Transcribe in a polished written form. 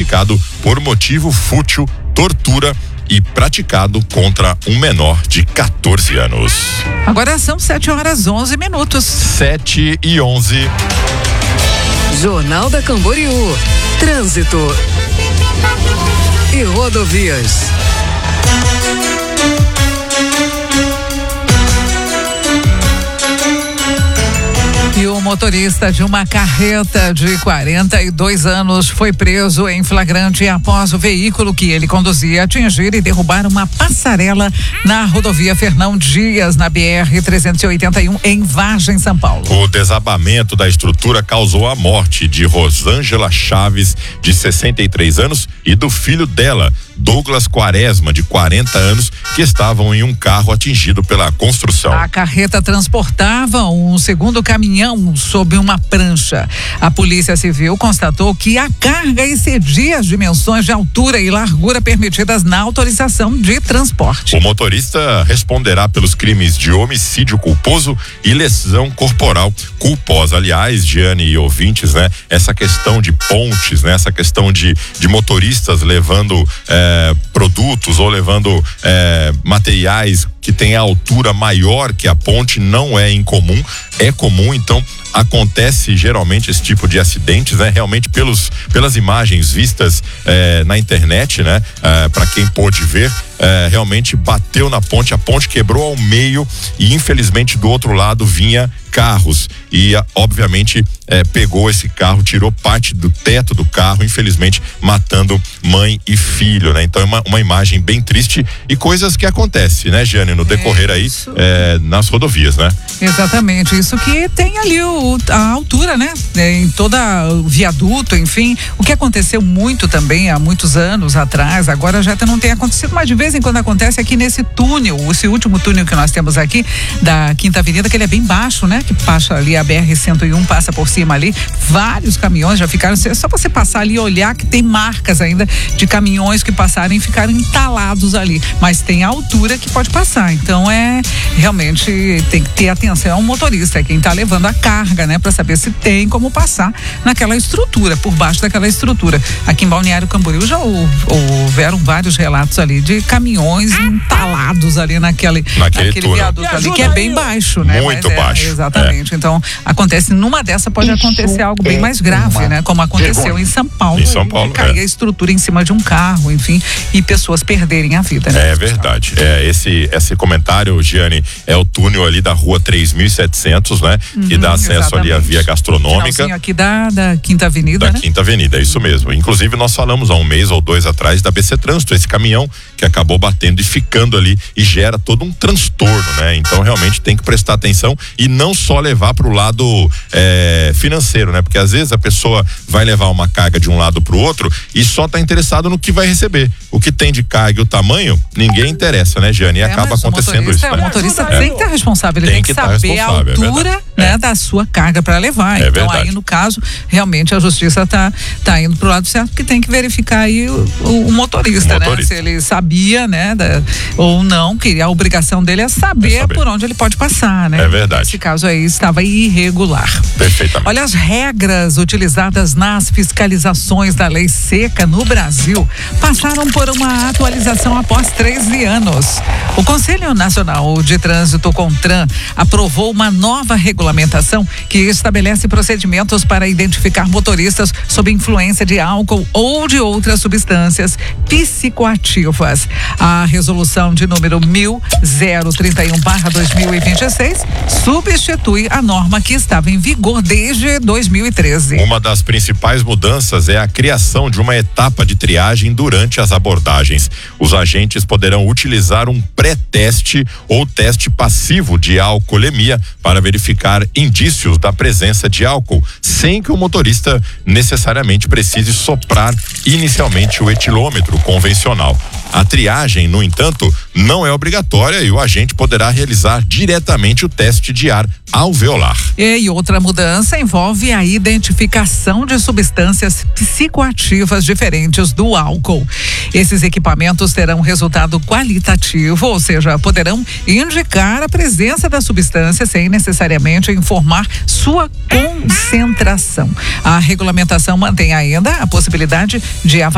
tipificado por motivo fútil, tortura e praticado contra um menor de 14 anos. Agora são 7h11. 7h11. Jornal da Camboriú. Trânsito e rodovias. E o motorista de uma carreta de 42 anos foi preso em flagrante após o veículo que ele conduzia atingir e derrubar uma passarela na rodovia Fernão Dias, na BR-381, em Vargem, São Paulo. O desabamento da estrutura causou a morte de Rosângela Chaves, de 63 anos, e do filho dela, Douglas Quaresma, de 40 anos, que estavam em um carro atingido pela construção. A carreta transportava um segundo caminhão sob uma prancha. A Polícia Civil constatou que a carga excedia as dimensões de altura e largura permitidas na autorização de transporte. O motorista responderá pelos crimes de homicídio culposo e lesão corporal culposa. Aliás, Giane e ouvintes, né? Essa questão de pontes, né? Essa questão de motoristas levando produtos ou levando materiais que tem a altura maior que a ponte não é incomum, é comum. Então acontece geralmente esse tipo de acidentes, né? Realmente pelas imagens vistas na internet, né? Para quem pôde ver, realmente bateu na ponte, a ponte quebrou ao meio e infelizmente do outro lado vinha carros e obviamente pegou esse carro, tirou parte do teto do carro, infelizmente matando mãe e filho, né? Então é uma imagem bem triste e coisas que acontecem, né, Giane, no decorrer aí nas rodovias, né? Exatamente, isso que tem ali a altura, né? Em toda o viaduto, enfim, o que aconteceu muito também há muitos anos atrás, agora já não tem acontecido, mas de vez em quando acontece aqui nesse túnel, esse último túnel que nós temos aqui da Quinta Avenida, que ele é bem baixo, né? Que passa ali a BR-101, passa por cima ali, vários caminhões já ficaram, só você passar ali e olhar que tem marcas ainda de caminhões que passaram e ficaram entalados ali, mas tem a altura que pode passar, então realmente tem que ter atenção ao motorista, quem está levando a carga, né, para saber se tem como passar naquela estrutura, por baixo daquela estrutura. Aqui em Balneário Camboriú já houveram vários relatos ali de caminhões entalados ali naquele viaduto ali, que é bem baixo, né? Muito baixo. Exatamente. Então, acontece numa dessa, pode acontecer algo bem mais grave, né? Como aconteceu em São Paulo. Em São Paulo, cair a estrutura em cima de um carro, enfim, e pessoas perderem a vida, né? É verdade. Esse comentário, Giane, é o túnel ali da rua 3700, né? Que dá acesso ali à via gastronômica. Aqui da Quinta Avenida, né? Quinta Avenida, é isso mesmo. Inclusive, nós falamos há 1 mês ou 2 atrás da BC Trânsito, esse caminhão que acabou batendo e ficando ali e gera todo um transtorno, né? Então, realmente tem que prestar atenção e não só levar para o lado financeiro, né? Porque às vezes a pessoa vai levar uma carga de um lado para o outro e só está interessado no que vai receber. O que tem de carga e o tamanho, ninguém interessa, né, Giane? E acaba acontecendo isso. O motorista tem que estar responsável, ele tem que saber a altura, né, da sua carga para levar. Então, verdade. Aí, no caso, realmente a justiça tá indo pro lado certo, porque tem que verificar aí o motorista, né? Se ele sabia, né, ou não, que a obrigação dele é saber por onde ele pode passar, né? É verdade. Nesse caso aí estava irregular. Perfeitamente. Olha, as regras utilizadas nas fiscalizações da lei seca no Brasil passaram por uma atualização após 13 anos. O Conselho Nacional de Trânsito, CONTRAN, aprovou uma nova regulamentação que estabelece procedimentos para identificar motoristas sob influência de álcool ou de outras substâncias psicoativas. A resolução de número 1031/2026 substitui a norma que estava em vigor desde 2013. Uma das principais mudanças é a criação de uma etapa de triagem durante as abordagens. Os agentes poderão utilizar um pré-teste ou teste passivo de alcoolemia para verificar indícios da presença de álcool, sem que o motorista necessariamente precise soprar inicialmente o etilômetro convencional. A triagem, no entanto, não é obrigatória e o agente poderá realizar diretamente o teste de ar alveolar. E outra mudança envolve a identificação de substâncias psicoativas diferentes do álcool. Esses equipamentos terão resultado qualitativo, ou seja, poderão indicar a presença da substância sem necessariamente informar sua concentração. A regulamentação mantém ainda a possibilidade de avaliar